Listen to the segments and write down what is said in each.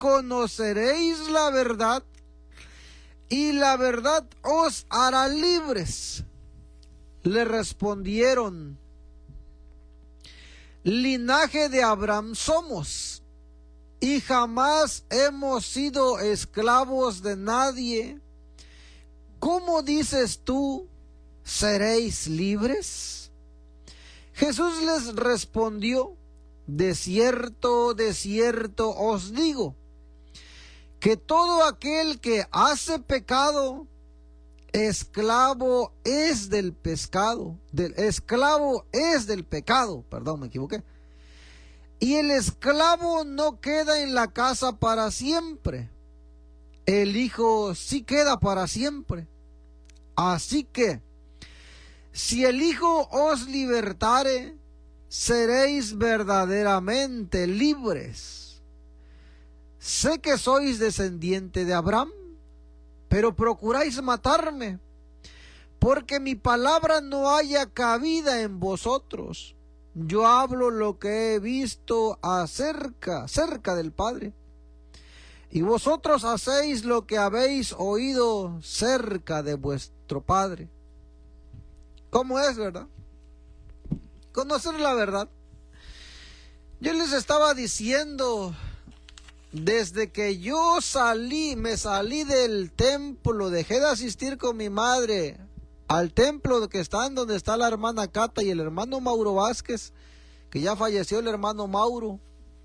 conoceréis la verdad, y la verdad os hará libres. Le respondieron: linaje de Abraham somos, y jamás hemos sido esclavos de nadie. ¿Cómo dices tú, seréis libres? Jesús les respondió: de cierto os digo, que todo aquel que hace pecado, esclavo es del pecado, perdón, me equivoqué. Y el esclavo no queda en la casa para siempre, el Hijo sí queda para siempre. Así que, si el Hijo os libertare, seréis verdaderamente libres. Sé que sois descendiente de Abraham, pero procuráis matarme, porque mi palabra no haya cabida en vosotros. Yo hablo lo que he visto cerca del Padre, y vosotros hacéis lo que habéis oído cerca de vuestro Padre. ¿Cómo es, verdad? Conocer la verdad. Yo les estaba diciendo, desde que yo me salí del templo, dejé de asistir con mi madre al templo que está en donde está la hermana Cata y el hermano Mauro Vázquez, que ya falleció el hermano Mauro.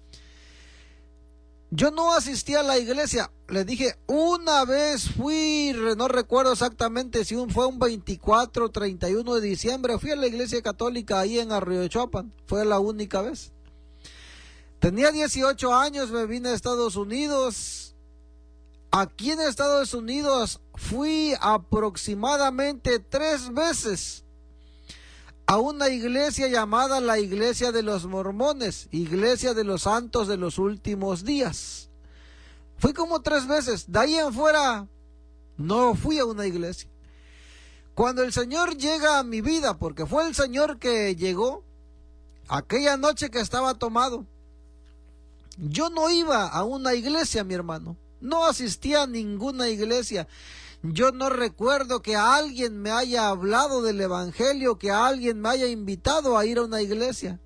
Yo no asistí a la iglesia. Les dije, una vez fui, no recuerdo exactamente si fue un 24 o 31 de diciembre, fui a la iglesia católica ahí en Arroyochopan. Fue la única vez. Tenía 18 años, me vine a Estados Unidos. Aquí en Estados Unidos fui aproximadamente 3 veces a una iglesia llamada la Iglesia de los Mormones, Iglesia de los Santos de los Últimos Días. Fui como 3 veces. De ahí en fuera no fui a una iglesia. Cuando el Señor llega a mi vida, porque fue el Señor que llegó aquella noche que estaba tomado, yo no iba a una iglesia, mi hermano. No asistía a ninguna iglesia. Yo no recuerdo que alguien me haya hablado del evangelio, que alguien me haya invitado a ir a una iglesia.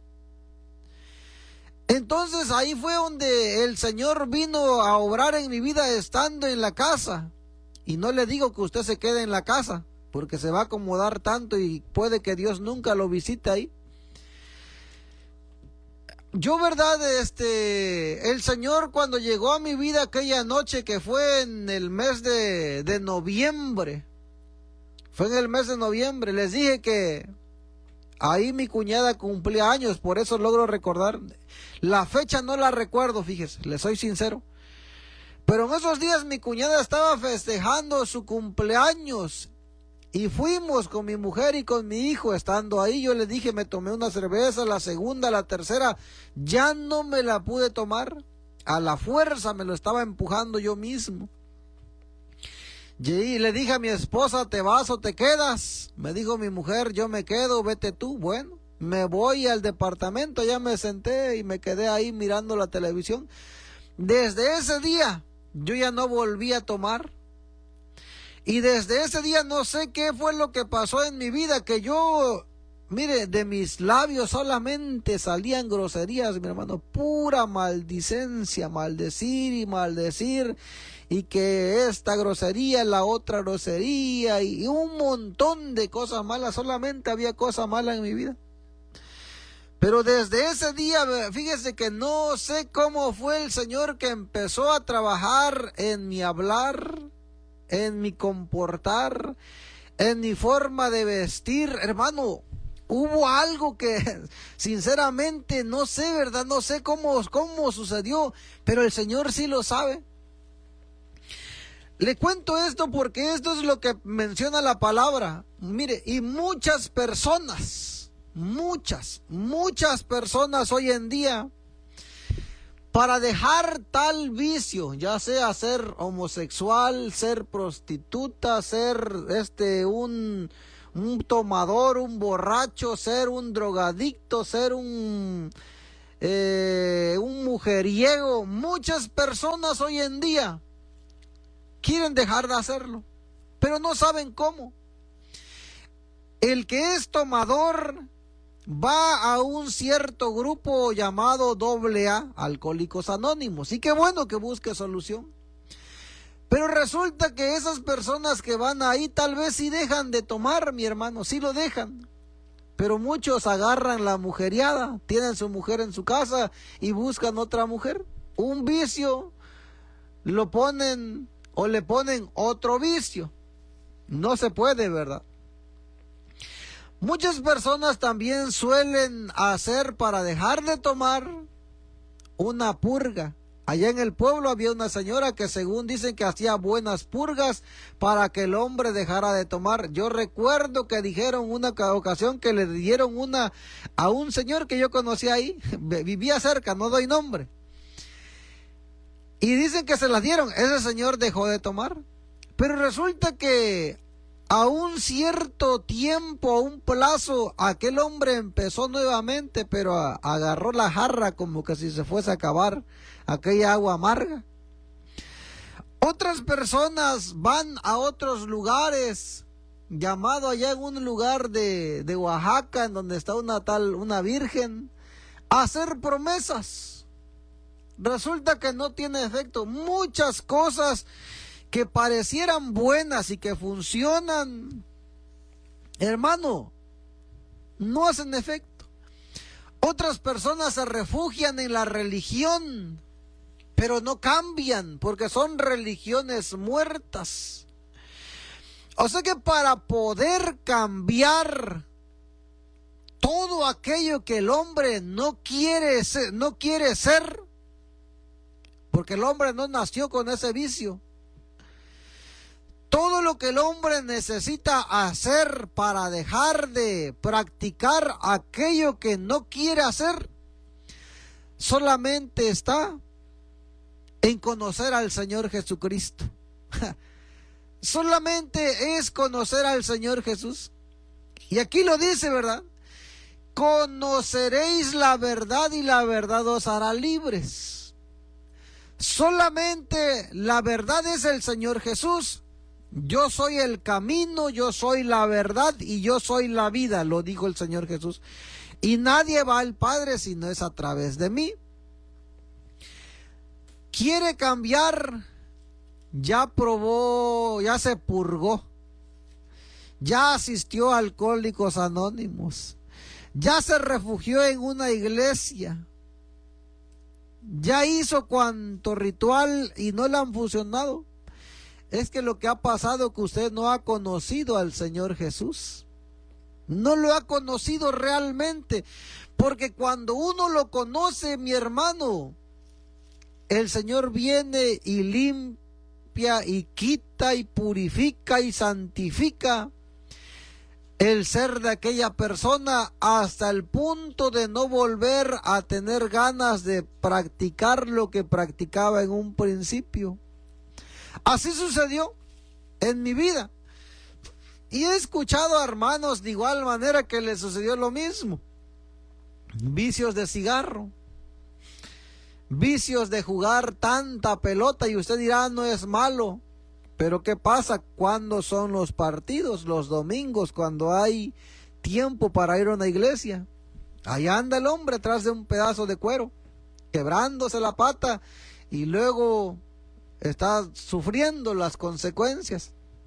Entonces ahí fue donde el Señor vino a obrar en mi vida estando en la casa. Y no le digo que usted se quede en la casa, porque se va a acomodar tanto y puede que Dios nunca lo visite ahí. Yo, verdad, el Señor cuando llegó a mi vida aquella noche que fue en el mes de noviembre, les dije que ahí mi cuñada cumplía años, por eso logro recordar. La fecha no la recuerdo, fíjese, le soy sincero. Pero en esos días mi cuñada estaba festejando su cumpleaños. Y fuimos con mi mujer y con mi hijo. Estando ahí yo le dije, me tomé una cerveza, la segunda, la tercera, ya no me la pude tomar. A la fuerza me lo estaba empujando yo mismo. Y le dije a mi esposa, ¿te vas o te quedas? Me dijo mi mujer, yo me quedo, vete tú. Bueno, me voy al departamento, ya me senté y me quedé ahí mirando la televisión. Desde ese día yo ya no volví a tomar. Y desde ese día no sé qué fue lo que pasó en mi vida, que yo, mire, de mis labios solamente salían groserías, mi hermano, pura maldicencia, maldecir y maldecir, y que esta grosería, la otra grosería, y un montón de cosas malas, solamente había cosas malas en mi vida. Pero desde ese día, fíjese que no sé cómo fue el Señor que empezó a trabajar en mi hablar, en mi comportar, en mi forma de vestir. Hermano, hubo algo que sinceramente no sé, ¿verdad? No sé cómo sucedió, pero el Señor sí lo sabe. Le cuento esto porque esto es lo que menciona la palabra. Mire, y muchas personas hoy en día, para dejar tal vicio, ya sea ser homosexual, ser prostituta, ser un tomador, un borracho, ser un drogadicto, ser un un mujeriego. Muchas personas hoy en día quieren dejar de hacerlo, pero no saben cómo. El que es tomador va a un cierto grupo llamado AA, Alcohólicos Anónimos, y qué bueno que busque solución. Pero resulta que esas personas que van ahí tal vez sí dejan de tomar, mi hermano, sí lo dejan. Pero muchos agarran la mujeriada, tienen su mujer en su casa y buscan otra mujer. Un vicio lo ponen o le ponen otro vicio. No se puede, ¿verdad? Muchas personas también suelen hacer para dejar de tomar una purga. Allá en el pueblo había una señora que según dicen que hacía buenas purgas para que el hombre dejara de tomar. Yo recuerdo que dijeron una ocasión que le dieron una a un señor que yo conocí ahí, vivía cerca, no doy nombre. Y dicen que se las dieron, ese señor dejó de tomar. Pero resulta que a un cierto tiempo, a un plazo, aquel hombre empezó nuevamente, pero agarró la jarra como que si se fuese a acabar aquella agua amarga. Otras personas van a otros lugares, llamado allá en un lugar de Oaxaca, en donde está una virgen, a hacer promesas. Resulta que no tiene efecto. Muchas cosas que parecieran buenas y que funcionan, hermano, no hacen efecto. Otras personas se refugian en la religión, pero no cambian porque son religiones muertas. O sea que para poder cambiar todo aquello que el hombre no quiere ser, porque el hombre no nació con ese vicio. Todo lo que el hombre necesita hacer para dejar de practicar aquello que no quiere hacer, solamente está en conocer al Señor Jesucristo. Solamente es conocer al Señor Jesús. Y aquí lo dice, ¿verdad? Conoceréis la verdad y la verdad os hará libres. Solamente la verdad es el Señor Jesús. Yo soy el camino, yo soy la verdad y yo soy la vida, lo dijo el Señor Jesús. Y nadie va al Padre si no es a través de mí. ¿Quiere cambiar? Ya probó, ya se purgó. Ya asistió a Alcohólicos Anónimos. Ya se refugió en una iglesia. Ya hizo cuanto ritual y no le han funcionado. Es que lo que ha pasado es que usted no ha conocido al Señor Jesús. No lo ha conocido realmente. Porque cuando uno lo conoce, mi hermano, el Señor viene y limpia y quita y purifica y santifica el ser de aquella persona hasta el punto de no volver a tener ganas de practicar lo que practicaba en un principio. Así sucedió en mi vida. Y he escuchado a hermanos de igual manera que les sucedió lo mismo. Vicios de cigarro, vicios de jugar tanta pelota, y usted dirá, no es malo. Pero ¿qué pasa cuando son los partidos? Los domingos, cuando hay tiempo para ir a una iglesia. Ahí anda el hombre atrás de un pedazo de cuero, quebrándose la pata, y luego está sufriendo las consecuencias.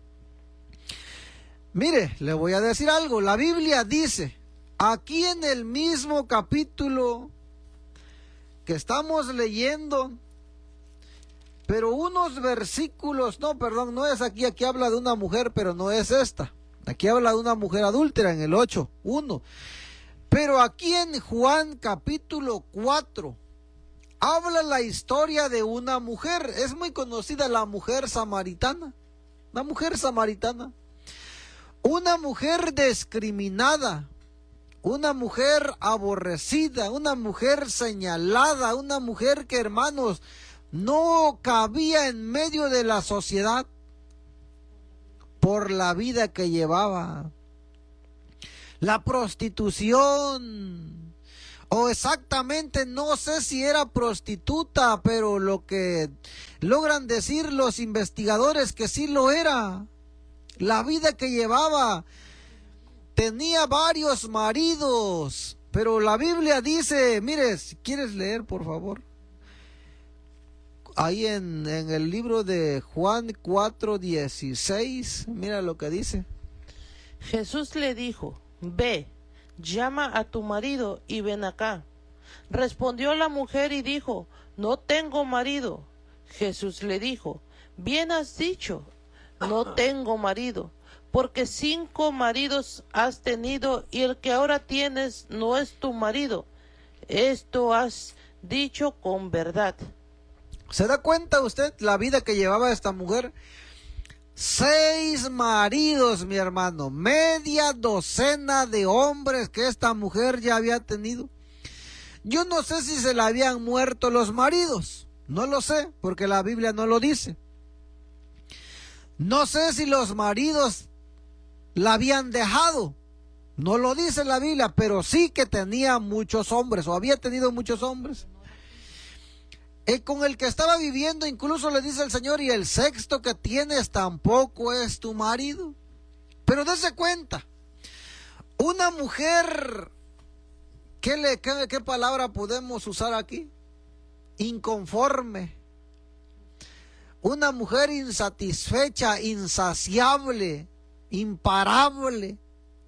Mire, le voy a decir algo. La Biblia dice, aquí en el mismo capítulo que estamos leyendo, pero unos versículos, no es aquí, aquí habla de una mujer, pero no es esta. Aquí habla de una mujer adúltera en el 8:1. Pero aquí en Juan capítulo 4, habla la historia de una mujer. Es muy conocida la mujer samaritana. La mujer samaritana. Una mujer discriminada. Una mujer aborrecida. Una mujer señalada. Una mujer que, hermanos, no cabía en medio de la sociedad por la vida que llevaba. La prostitución. o exactamente no sé si era prostituta, pero lo que logran decir los investigadores que sí lo era. La vida que llevaba, tenía varios maridos, pero la Biblia dice, mire, si quieres leer, por favor, ahí en el libro de Juan 4:16, mira lo que dice. Jesús le dijo, ve, llama a tu marido y ven acá. Respondió la mujer y dijo, no tengo marido. Jesús le dijo, bien has dicho, no tengo marido, porque 5 maridos has tenido y el que ahora tienes no es tu marido. Esto has dicho con verdad. ¿Se da cuenta usted la vida que llevaba esta mujer? 6 maridos, mi hermano, media docena de hombres que esta mujer ya había tenido. Yo no sé si se le habían muerto los maridos, no lo sé, porque la Biblia no lo dice. No sé si los maridos la habían dejado, no lo dice la Biblia, pero sí que tenía muchos hombres, o había tenido muchos hombres. Con el que estaba viviendo, incluso le dice el Señor, y el 6º que tienes tampoco es tu marido. Pero dése cuenta, una mujer, ¿qué palabra podemos usar aquí? Inconforme. Una mujer insatisfecha, insaciable, imparable.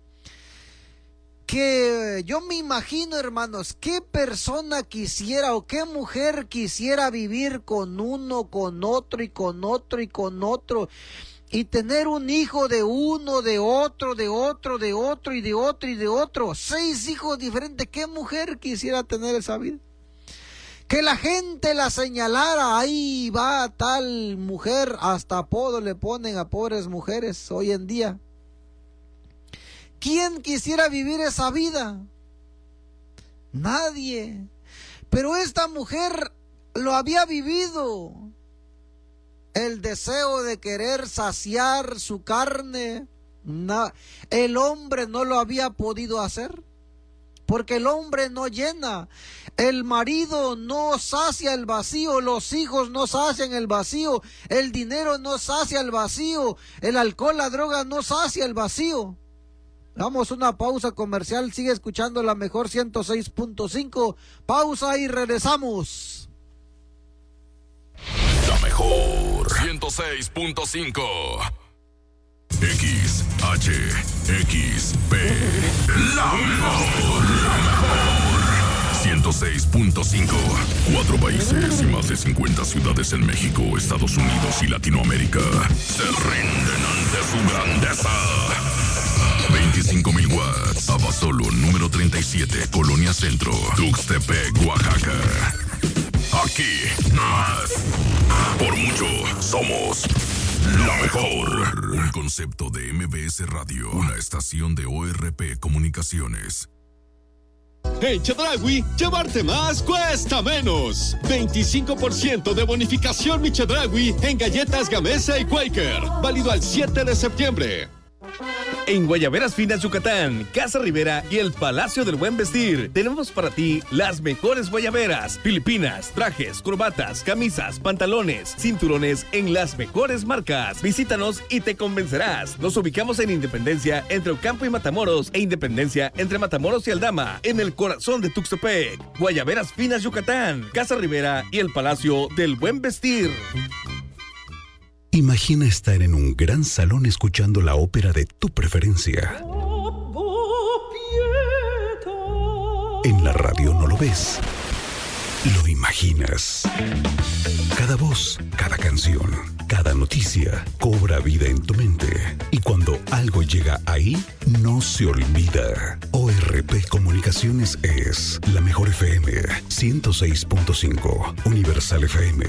Que yo me imagino, hermanos, qué persona quisiera o qué mujer quisiera vivir con uno, con otro y con otro y con otro, y tener un hijo de uno, de otro, de otro, de otro y de otro y de otro, 6 hijos diferentes. ¿Qué mujer quisiera tener esa vida? Que la gente la señalara, ahí va tal mujer, hasta apodo le ponen a pobres mujeres hoy en día. ¿Quién quisiera vivir esa vida? Nadie. Pero esta mujer lo había vivido. El deseo de querer saciar su carne, el hombre no lo había podido hacer. Porque el hombre no llena, el marido no sacia el vacío, los hijos no sacian el vacío, el dinero no sacia el vacío, el alcohol, la droga no sacia el vacío. Damos una pausa comercial, sigue escuchando la mejor 106.5, pausa y regresamos. La mejor 106.5 XHXP, la mejor 106.5, 4 países y más de 50 ciudades en México, Estados Unidos y Latinoamérica se rinden ante su grandeza. 25,000 watts, Abasolo, número 37, Colonia Centro, Tuxtepec, Oaxaca. Aquí más, por mucho, somos la mejor. Un concepto de MBS Radio, una estación de ORP Comunicaciones. En Chedraui, llevarte más cuesta menos. 25% de bonificación Mi Chedraui en galletas Gamesa y Quaker. Válido al 7 de septiembre. En Guayaberas Finas Yucatán, Casa Rivera y el Palacio del Buen Vestir, tenemos para ti las mejores guayaberas, filipinas, trajes, corbatas, camisas, pantalones, cinturones en las mejores marcas. Visítanos y te convencerás. Nos ubicamos en Independencia entre Ocampo y Matamoros e Independencia entre Matamoros y Aldama, en el corazón de Tuxtepec. Guayaberas Finas Yucatán, Casa Rivera y el Palacio del Buen Vestir. Imagina estar en un gran salón escuchando la ópera de tu preferencia. En la radio no lo ves, lo imaginas. Cada voz, cada canción, cada noticia cobra vida en tu mente. Y cuando algo llega ahí, no se olvida. ORP Comunicaciones es la mejor FM 106.5, Universal FM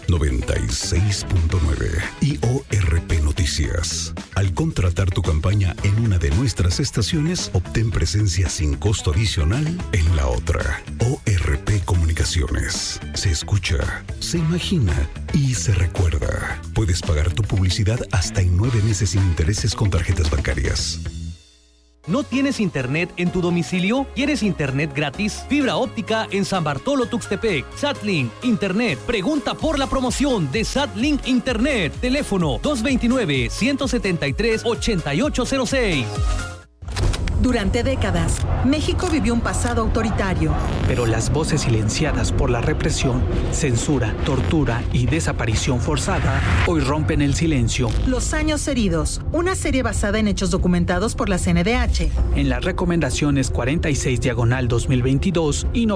96.9 y ORP Noticias. Al contratar tu campaña en una de nuestras estaciones, obtén presencia sin costo adicional en la otra. ORP Comunicaciones. Se escucha, se imagina y se recuerda. Puedes pagar tu publicidad hasta en 9 meses sin intereses con tarjetas bancarias. ¿No tienes internet en tu domicilio? ¿Quieres internet gratis? Fibra óptica en San Bartolo Tuxtepec. SatLink Internet. Pregunta por la promoción de SatLink Internet. Teléfono 229-173-8806. Durante décadas, México vivió un pasado autoritario. Pero las voces silenciadas por la represión, censura, tortura y desaparición forzada hoy rompen el silencio. Los años heridos, una serie basada en hechos documentados por la CNDH. En las recomendaciones 46/2022 y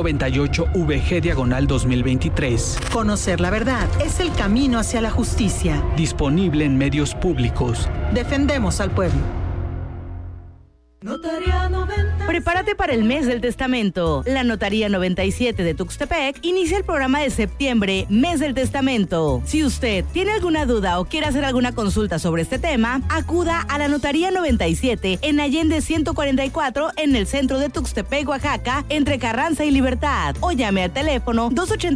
98-VG/2023. Conocer la verdad es el camino hacia la justicia. Disponible en medios públicos. Defendemos al pueblo. Notaría 90. Prepárate para el mes del testamento. La Notaría 97 de Tuxtepec inicia el programa de septiembre, Mes del Testamento. Si usted tiene alguna duda o quiere hacer alguna consulta sobre este tema, acuda a la Notaría 97 en Allende 144 en el centro de Tuxtepec, Oaxaca, entre Carranza y Libertad, o llame al teléfono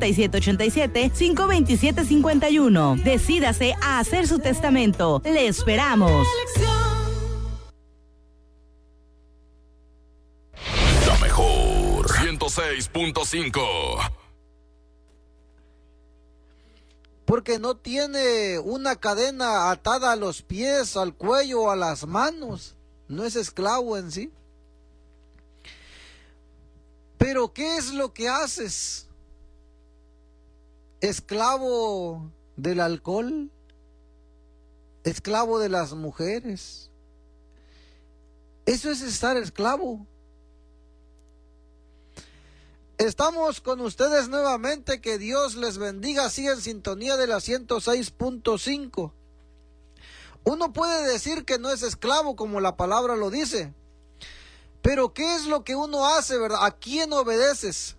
287-87-527-51. Decídase a hacer su testamento. Le esperamos. La mejor 106.5. Porque no tiene una cadena atada a los pies, al cuello, a las manos. No es esclavo en sí. Pero ¿qué es lo que haces? ¿Esclavo del alcohol? ¿Esclavo de las mujeres? Eso es estar esclavo. Estamos con ustedes nuevamente, que Dios les bendiga, así en sintonía de la 106.5. Uno puede decir que no es esclavo como la palabra lo dice, pero ¿qué es lo que uno hace, verdad? ¿A quién obedeces?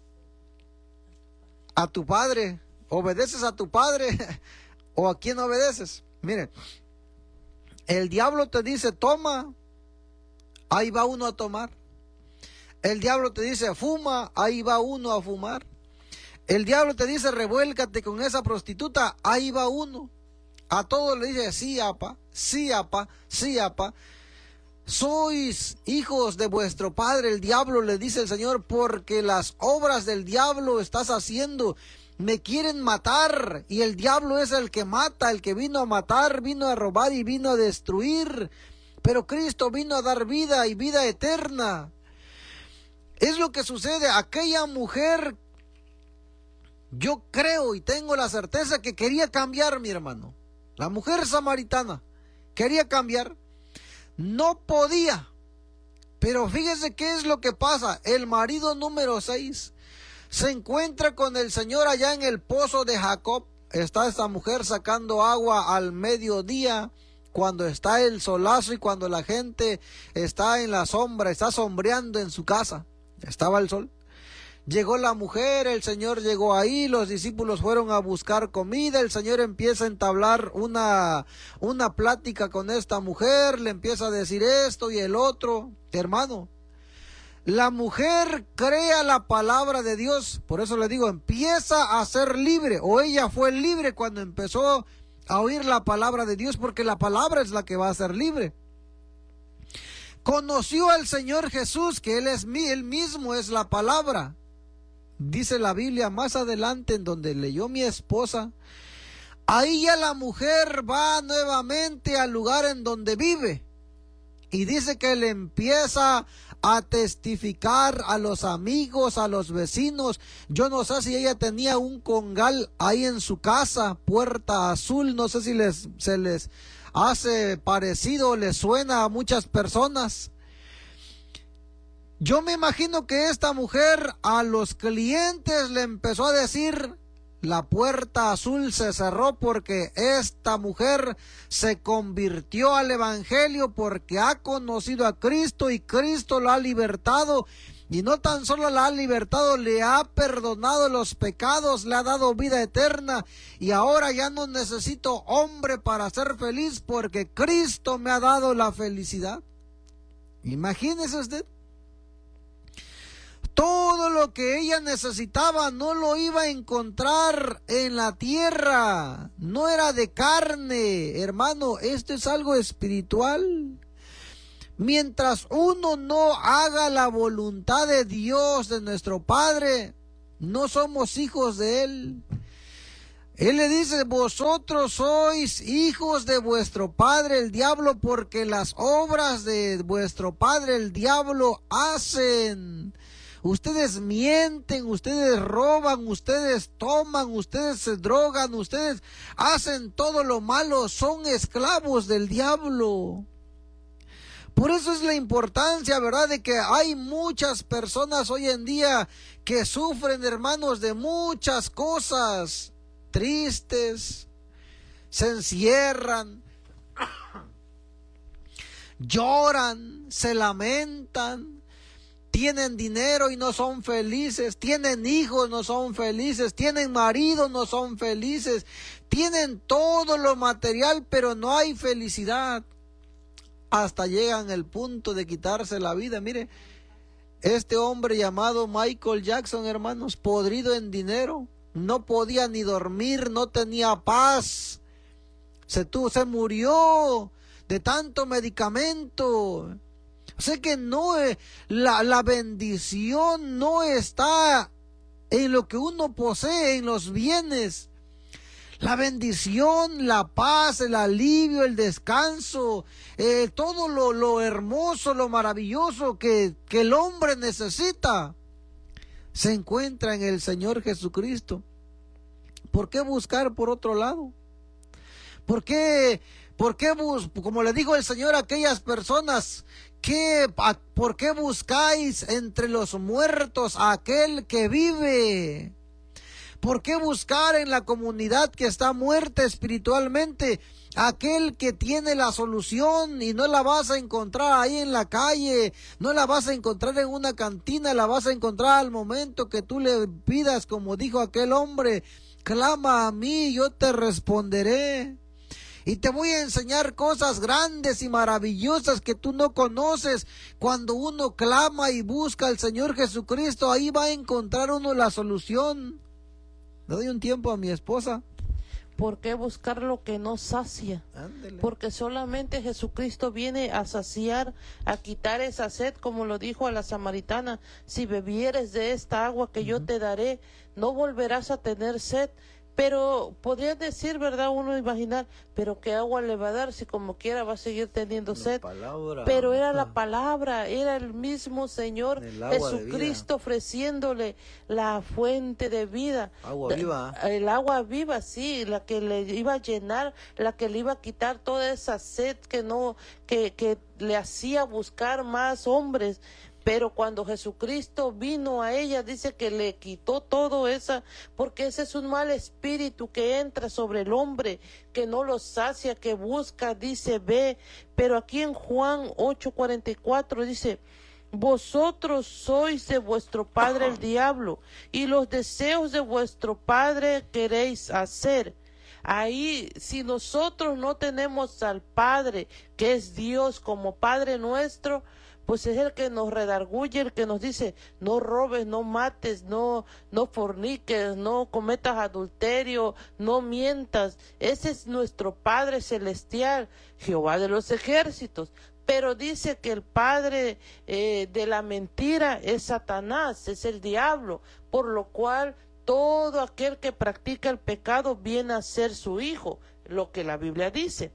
¿A tu padre? ¿Obedeces a tu padre? ¿O a quién obedeces? Mire, el diablo te dice toma, ahí va uno a tomar. El diablo te dice fuma, ahí va uno a fumar. El diablo te dice revuélcate con esa prostituta, ahí va uno. A todos le dice sí, apa, sí, apa, sí, apa. Sois hijos de vuestro padre el diablo, le dice el Señor, porque las obras del diablo estás haciendo. Me quieren matar, y el diablo es el que mata, el que vino a matar, vino a robar y vino a destruir. Pero Cristo vino a dar vida y vida eterna. Es lo que sucede. Aquella mujer, yo creo y tengo la certeza que quería cambiar, mi hermano. La mujer samaritana quería cambiar. No podía. Pero fíjese qué es lo que pasa. El marido número 6 se encuentra con el Señor allá en el pozo de Jacob. Está esta mujer sacando agua al mediodía, cuando está el solazo y cuando la gente está en la sombra, está sombreando en su casa. Estaba el sol. Llegó la mujer, el Señor llegó ahí, los discípulos fueron a buscar comida, el Señor empieza a entablar una plática con esta mujer, le empieza a decir esto y el otro. Hermano, la mujer crea la palabra de Dios, por eso le digo, empieza a ser libre, o ella fue libre cuando empezó a oír la palabra de Dios, porque la palabra es la que va a ser libre. Conoció al Señor Jesús, que Él mismo es la palabra. Dice la Biblia más adelante, en donde leyó mi esposa, ahí ya la mujer va nuevamente al lugar en donde vive. Y dice que le empieza a testificar a los amigos, a los vecinos. Yo no sé si ella tenía un congal ahí en su casa, Puerta Azul, no sé si se les hace parecido, les suena a muchas personas. Yo me imagino que esta mujer a los clientes le empezó a decir, la Puerta Azul se cerró porque esta mujer se convirtió al evangelio, porque ha conocido a Cristo y Cristo la ha libertado. Y no tan solo la ha libertado, le ha perdonado los pecados, le ha dado vida eterna. Y ahora ya no necesito hombre para ser feliz, porque Cristo me ha dado la felicidad. Imagínese usted. Todo lo que ella necesitaba no lo iba a encontrar en la tierra. No era de carne, hermano. Esto es algo espiritual. Mientras uno no haga la voluntad de Dios, de nuestro Padre, no somos hijos de Él. Él le dice, vosotros sois hijos de vuestro padre el diablo, porque las obras de vuestro padre el diablo hacen. Ustedes mienten, ustedes roban, ustedes toman, ustedes se drogan, ustedes hacen todo lo malo, son esclavos del diablo. Por eso es la importancia, ¿verdad?, de que hay muchas personas hoy en día que sufren, hermanos, de muchas cosas. Tristes, se encierran, lloran, se lamentan, tienen dinero y no son felices, tienen hijos, no son felices, tienen marido, no son felices, tienen todo lo material, pero no hay felicidad. Hasta llegan al punto de quitarse la vida. Mire, este hombre llamado Michael Jackson, hermanos, podrido en dinero, no podía ni dormir, no tenía paz, se murió de tanto medicamento. O sea que no, la bendición no está en lo que uno posee, en los bienes. La bendición, la paz, el alivio, el descanso, todo lo hermoso, lo maravilloso que el hombre necesita, se encuentra en el Señor Jesucristo. ¿Por qué buscar por otro lado? ¿Por qué como le dijo el Señor a aquellas personas, ¿por qué buscáis entre los muertos a aquel que vive? ¿Por qué buscar en la comunidad que está muerta espiritualmente aquel que tiene la solución? Y no la vas a encontrar ahí en la calle, no la vas a encontrar en una cantina, la vas a encontrar al momento que tú le pidas, como dijo aquel hombre, clama a mí, yo te responderé. Y te voy a enseñar cosas grandes y maravillosas que tú no conoces. Cuando uno clama y busca al Señor Jesucristo, ahí va a encontrar uno la solución. Le doy un tiempo a mi esposa. ¿Por qué buscar lo que no sacia? Ándele. Porque solamente Jesucristo viene a saciar, a quitar esa sed, como lo dijo a la samaritana. Si bebieres de esta agua que yo te daré, no volverás a tener sed. Pero podrías decir, ¿verdad? Uno imaginar, pero ¿qué agua le va a dar si como quiera va a seguir teniendo sed? Pero era la palabra, era el mismo Señor Jesucristo ofreciéndole la fuente de vida. Agua viva. El agua viva, sí, la que le iba a llenar, la que le iba a quitar toda esa sed que le hacía buscar más hombres. Pero cuando Jesucristo vino a ella, dice que le quitó todo eso, porque ese es un mal espíritu que entra sobre el hombre, que no lo sacia, que busca, dice, ve. Pero aquí en Juan 8:44 dice, vosotros sois de vuestro padre el diablo, y los deseos de vuestro padre queréis hacer. Ahí, si nosotros no tenemos al Padre, que es Dios, como Padre nuestro, pues es el que nos redarguye, el que nos dice, no robes, no mates, no forniques, no cometas adulterio, no mientas. Ese es nuestro Padre celestial, Jehová de los ejércitos. Pero dice que el padre de la mentira es Satanás, es el diablo, por lo cual todo aquel que practica el pecado viene a ser su hijo, lo que la Biblia dice.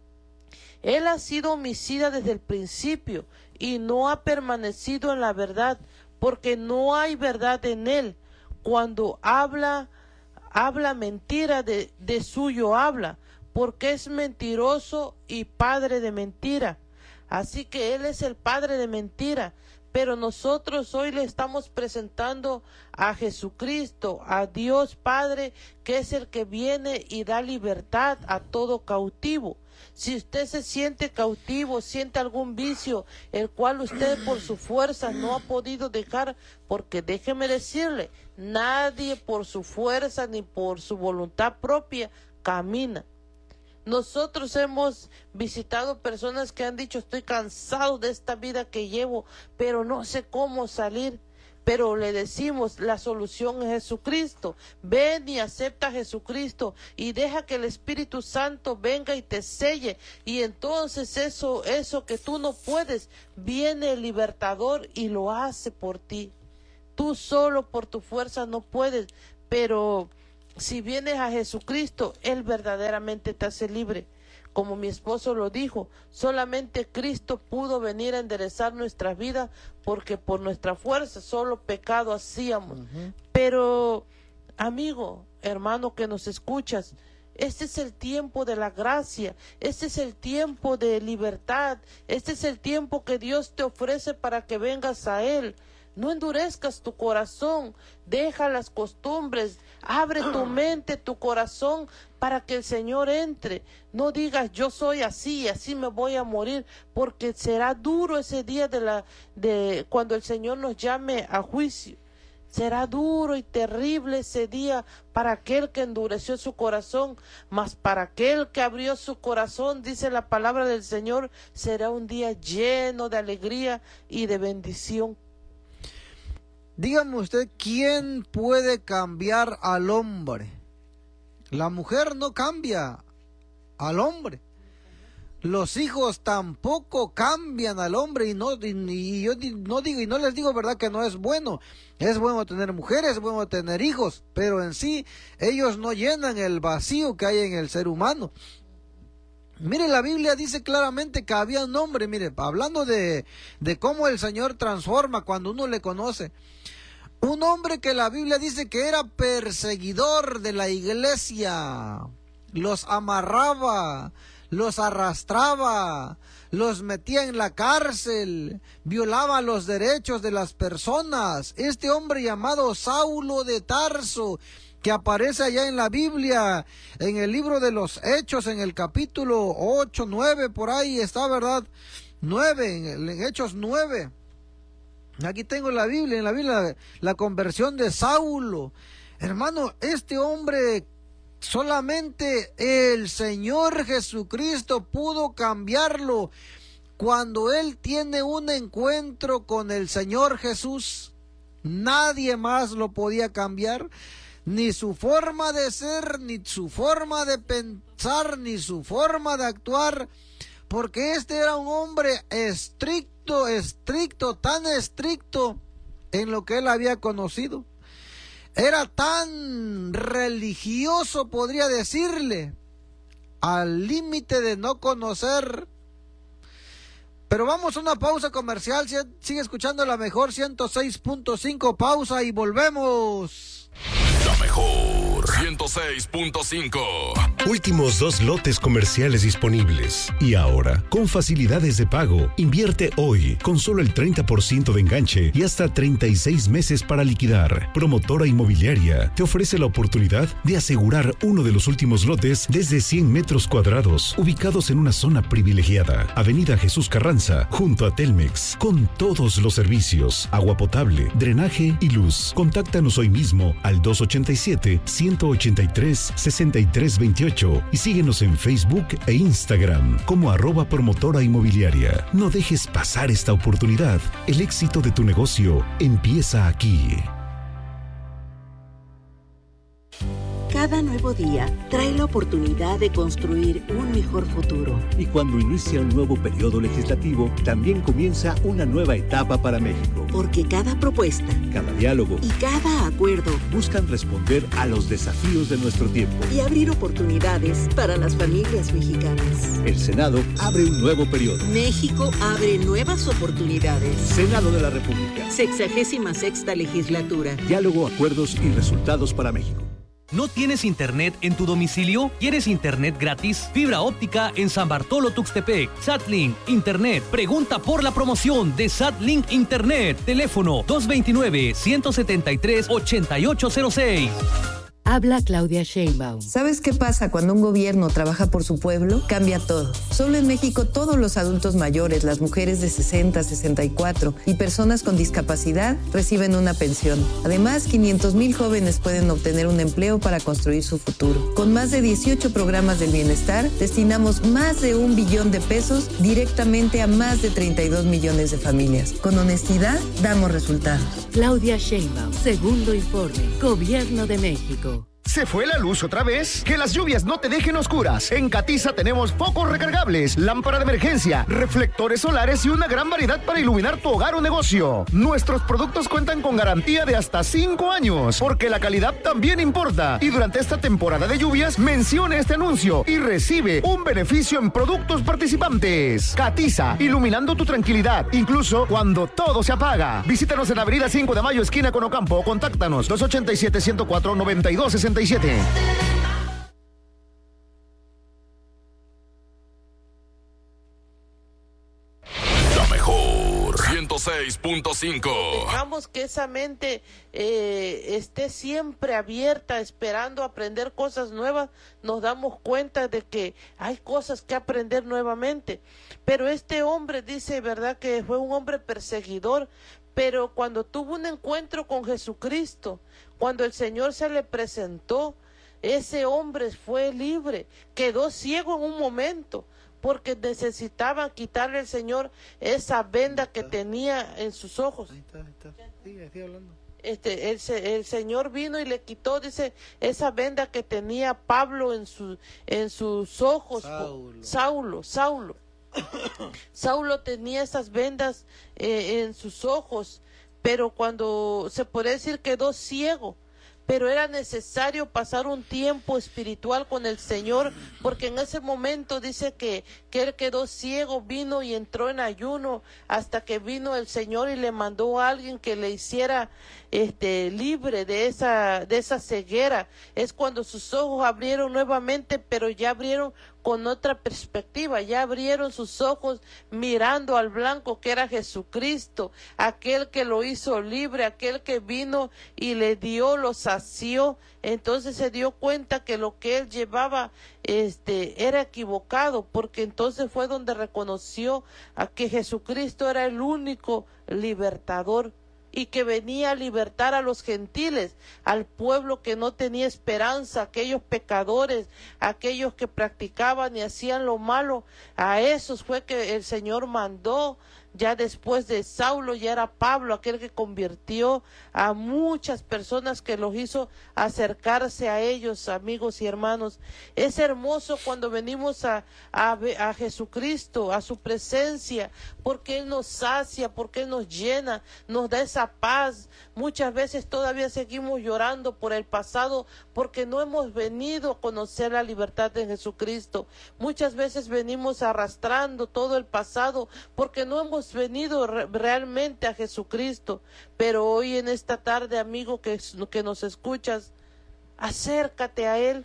Él ha sido homicida desde el principio y no ha permanecido en la verdad, porque no hay verdad en él. Cuando habla mentira, de suyo habla, porque es mentiroso y padre de mentira. Así que él es el padre de mentira. Pero nosotros hoy le estamos presentando a Jesucristo, a Dios Padre, que es el que viene y da libertad a todo cautivo. Si usted se siente cautivo, siente algún vicio, el cual usted por su fuerza no ha podido dejar, porque déjeme decirle, nadie por su fuerza ni por su voluntad propia camina. Nosotros hemos visitado personas que han dicho, estoy cansado de esta vida que llevo, pero no sé cómo salir. pero le decimos, la solución es Jesucristo. Ven y acepta a Jesucristo y deja que el Espíritu Santo venga y te selle, y entonces eso que tú no puedes, viene el libertador y lo hace por ti. Tú solo por tu fuerza no puedes, pero si vienes a Jesucristo, Él verdaderamente te hace libre. Como mi esposo lo dijo, solamente Cristo pudo venir a enderezar nuestras vidas, porque por nuestra fuerza solo pecado hacíamos. Pero, amigo, hermano que nos escuchas, este es el tiempo de la gracia, este es el tiempo de libertad, este es el tiempo que Dios te ofrece para que vengas a Él. No endurezcas tu corazón, deja las costumbres, abre tu mente, tu corazón, para que el Señor entre. No digas, yo soy así y así me voy a morir, porque será duro ese día de cuando el Señor nos llame a juicio. Será duro y terrible ese día para aquel que endureció su corazón, mas para aquel que abrió su corazón, dice la palabra del Señor, será un día lleno de alegría y de bendición. Dígame usted, ¿quién puede cambiar al hombre? La mujer no cambia al hombre. Los hijos tampoco cambian al hombre, y yo no digo, y no les digo, verdad, que no es bueno. Es bueno tener mujeres, es bueno tener hijos, pero en sí ellos no llenan el vacío que hay en el ser humano. Mire, la Biblia dice claramente que había un hombre, mire, hablando de cómo el Señor transforma cuando uno le conoce. Un hombre que la Biblia dice que era perseguidor de la iglesia, los amarraba, los arrastraba, los metía en la cárcel, violaba los derechos de las personas. Este hombre llamado Saulo de Tarso, que aparece allá en la Biblia, en el libro de los Hechos, en el capítulo 8, 9, por ahí está, ¿verdad? 9, en Hechos 9. Aquí tengo en la Biblia la conversión de Saulo. Hermano, este hombre, solamente el Señor Jesucristo pudo cambiarlo. Cuando él tiene un encuentro con el Señor Jesús, nadie más lo podía cambiar. Ni su forma de ser, ni su forma de pensar, ni su forma de actuar, porque este era un hombre estricto, tan estricto en lo que él había conocido. Era tan religioso, podría decirle, al límite de no conocer. Pero vamos a una pausa comercial. Sigue escuchando la mejor 106.5. Pausa y volvemos. La mejor 106.5. Últimos 2 lotes comerciales disponibles. Y ahora, con facilidades de pago, invierte hoy con solo el 30% de enganche y hasta 36 meses para liquidar. Promotora Inmobiliaria te ofrece la oportunidad de asegurar uno de los últimos lotes desde 100 metros cuadrados, ubicados en una zona privilegiada. Avenida Jesús Carranza, junto a Telmex, con todos los servicios, agua potable, drenaje y luz. Contáctanos hoy mismo al 287-183-6328 y síguenos en Facebook e Instagram como @promotora inmobiliaria. No dejes pasar esta oportunidad. El éxito de tu negocio empieza aquí. Cada nuevo día trae la oportunidad de construir un mejor futuro. Y cuando inicia un nuevo periodo legislativo, también comienza una nueva etapa para México. Porque cada propuesta, cada diálogo y cada acuerdo buscan responder a los desafíos de nuestro tiempo y abrir oportunidades para las familias mexicanas. El Senado abre un nuevo periodo. México abre nuevas oportunidades. Senado de la República. 66ª legislatura. Diálogo, acuerdos y resultados para México. ¿No tienes internet en tu domicilio? ¿Quieres internet gratis? Fibra óptica en San Bartolo Tuxtepec. SatLink Internet. Pregunta por la promoción de SatLink Internet. Teléfono 229-173-8806. Habla Claudia Sheinbaum. ¿Sabes qué pasa cuando un gobierno trabaja por su pueblo? Cambia todo. Solo en México todos los adultos mayores, las mujeres de 60, 64 y personas con discapacidad reciben una pensión. Además, 500,000 jóvenes pueden obtener un empleo para construir su futuro. Con más de 18 programas del bienestar, destinamos más de 1 billón de pesos directamente a más de 32 millones de familias. Con honestidad, damos resultados. Claudia Sheinbaum, segundo informe, Gobierno de México. ¿Se fue la luz otra vez? Que las lluvias no te dejen oscuras. En Catiza tenemos focos recargables, lámpara de emergencia, reflectores solares y una gran variedad para iluminar tu hogar o negocio. Nuestros productos cuentan con garantía de hasta 5 años, porque la calidad también importa. Y durante esta temporada de lluvias, mencione este anuncio y recibe un beneficio en productos participantes. Catiza, iluminando tu tranquilidad, incluso cuando todo se apaga. Visítanos en Avenida 5 de Mayo, esquina con Ocampo, o contáctanos 287-104-9267. La mejor 106.5. Dejamos que esa mente esté siempre abierta, esperando aprender cosas nuevas. Nos damos cuenta de que hay cosas que aprender nuevamente. Pero este hombre dice, ¿verdad?, que fue un hombre perseguidor, pero cuando tuvo un encuentro con Jesucristo, cuando el Señor se le presentó, ese hombre fue libre, quedó ciego en un momento, porque necesitaba quitarle al Señor esa venda que tenía en sus ojos. Ahí está. Sigue hablando. El Señor vino y le quitó, dice, esa venda que tenía Pablo en sus ojos. Saulo. Saulo tenía esas vendas en sus ojos, pero cuando se puede decir quedó ciego, pero era necesario pasar un tiempo espiritual con el Señor, porque en ese momento dice que él quedó ciego, vino y entró en ayuno hasta que vino el Señor y le mandó a alguien que le hiciera libre de esa ceguera. Es cuando sus ojos abrieron nuevamente, pero ya abrieron con otra perspectiva, ya abrieron sus ojos mirando al blanco que era Jesucristo, aquel que lo hizo libre, aquel que vino y le dio, lo sació. Entonces se dio cuenta que lo que él llevaba era equivocado, porque entonces fue donde reconoció a que Jesucristo era el único libertador, y que venía a libertar a los gentiles, al pueblo que no tenía esperanza, aquellos pecadores, aquellos que practicaban y hacían lo malo. A esos fue que el Señor mandó. Ya después de Saulo ya era Pablo, aquel que convirtió a muchas personas, que los hizo acercarse a ellos, amigos y hermanos. Es hermoso cuando venimos a Jesucristo, a su presencia, porque Él nos sacia, porque Él nos llena, nos da esa paz. Muchas veces todavía seguimos llorando por el pasado, porque no hemos venido a conocer la libertad de Jesucristo. Muchas veces venimos arrastrando todo el pasado, porque no hemos venido realmente a Jesucristo. Pero hoy en esta tarde, amigo que nos escuchas, acércate a Él,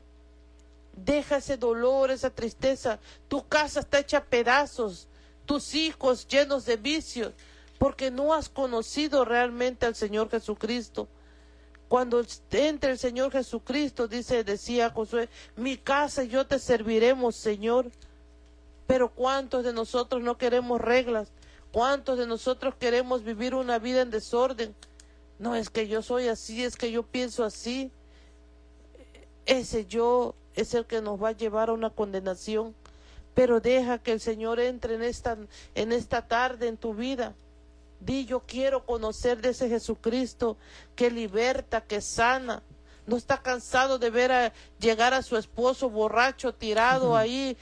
deja ese dolor, esa tristeza. Tu casa está hecha a pedazos, tus hijos llenos de vicios, porque no has conocido realmente al Señor Jesucristo. Cuando entre el Señor Jesucristo, decía Josué, mi casa y yo te serviremos, Señor. Pero ¿cuántos de nosotros no queremos reglas? ¿Cuántos de nosotros queremos vivir una vida en desorden? No, es que yo soy así, es que yo pienso así. Ese yo es el que nos va a llevar a una condenación. Pero deja que el Señor entre en esta tarde en tu vida. Di, yo quiero conocer de ese Jesucristo que liberta, que sana. No está cansado de ver llegar a su esposo borracho, tirado ahí,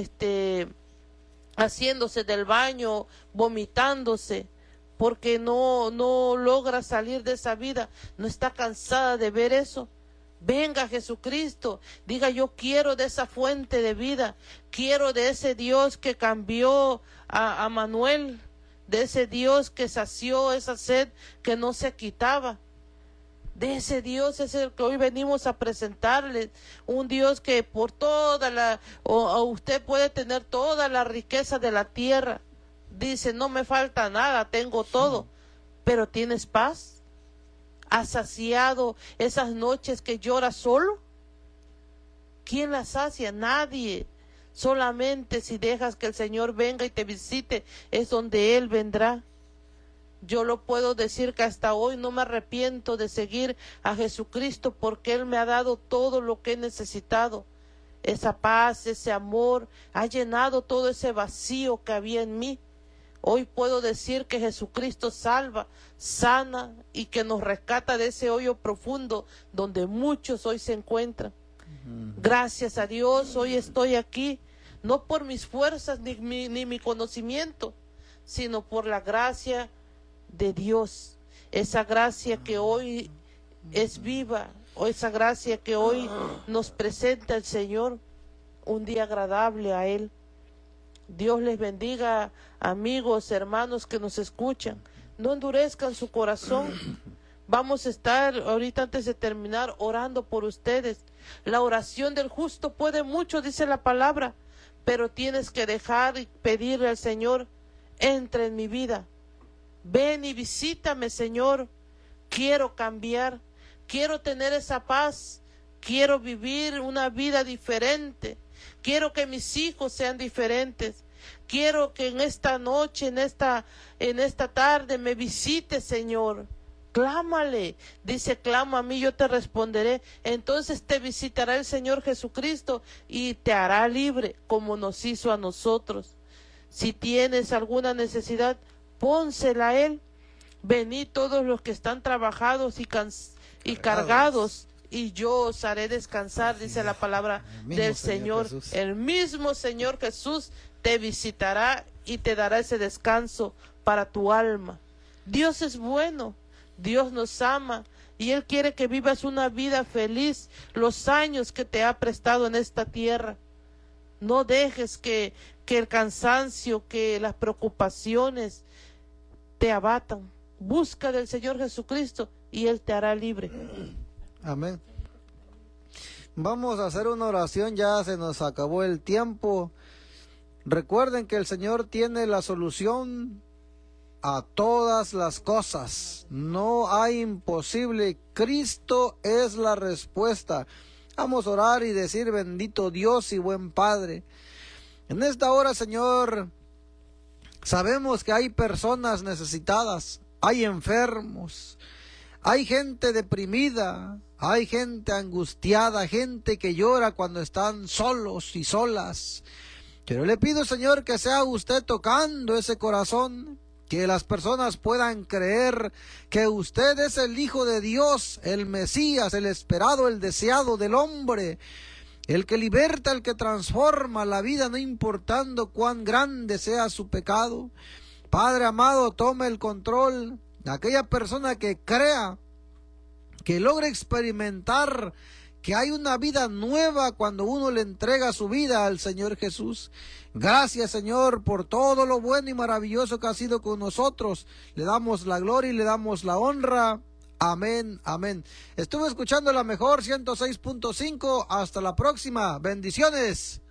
haciéndose del baño, vomitándose, porque no logra salir de esa vida. No está cansada de ver eso. Venga Jesucristo, diga, yo quiero de esa fuente de vida, quiero de ese Dios que cambió a Manuel, de ese Dios que sació esa sed que no se quitaba. De ese Dios es el que hoy venimos a presentarles, un Dios que por usted puede tener toda la riqueza de la tierra, dice, no me falta nada, tengo todo, pero ¿tienes paz? ¿Has saciado esas noches que lloras solo? ¿Quién las sacia? Nadie. Solamente si dejas que el Señor venga y te visite, es donde Él vendrá. Yo lo puedo decir que hasta hoy no me arrepiento de seguir a Jesucristo, porque Él me ha dado todo lo que he necesitado. Esa paz, ese amor, ha llenado todo ese vacío que había en mí. Hoy puedo decir que Jesucristo salva, sana y que nos rescata de ese hoyo profundo donde muchos hoy se encuentran. Gracias a Dios, hoy estoy aquí, no por mis fuerzas ni mi conocimiento, sino por la gracia de Dios. Esa gracia que hoy es viva, o esa gracia que hoy nos presenta el Señor, un día agradable a Él. Dios les bendiga, amigos, hermanos que nos escuchan. No endurezcan su corazón. Vamos a estar ahorita, antes de terminar, orando por ustedes. La oración del justo puede mucho, dice la palabra, pero tienes que dejar y pedirle al Señor: entra en mi vida, ven y visítame, Señor. Quiero cambiar, quiero tener esa paz, quiero vivir una vida diferente, quiero que mis hijos sean diferentes, quiero que en esta noche, en esta tarde me visite, Señor. Clámale, dice, clama a mí, yo te responderé. Entonces te visitará el Señor Jesucristo y te hará libre, como nos hizo a nosotros. Si tienes alguna necesidad, pónsela a Él. Venid todos los que están trabajados y cargados, y yo os haré descansar, dice la palabra del Señor. El mismo Señor Jesús te visitará y te dará ese descanso para tu alma. Dios es bueno, Dios nos ama y Él quiere que vivas una vida feliz los años que te ha prestado en esta tierra. No dejes que el cansancio, que las preocupaciones te abatan. Busca del Señor Jesucristo y Él te hará libre. Amén. Vamos a hacer una oración, ya se nos acabó el tiempo. Recuerden que el Señor tiene la solución a todas las cosas. No hay imposible. Cristo es la respuesta. Vamos a orar y decir: bendito Dios y buen Padre. En esta hora, Señor, sabemos que hay personas necesitadas, hay enfermos, hay gente deprimida, hay gente angustiada, gente que llora cuando están solos y solas. Pero le pido, Señor, que sea usted tocando ese corazón, que las personas puedan creer que usted es el Hijo de Dios, el Mesías, el esperado, el deseado del hombre, el que liberta, el que transforma la vida, no importando cuán grande sea su pecado. Padre amado, tome el control de aquella persona que crea, que logre experimentar que hay una vida nueva cuando uno le entrega su vida al Señor Jesús. Gracias, Señor, por todo lo bueno y maravilloso que ha sido con nosotros. Le damos la gloria y le damos la honra. Amén, amén. Estuve escuchando la mejor 106.5. Hasta la próxima. Bendiciones.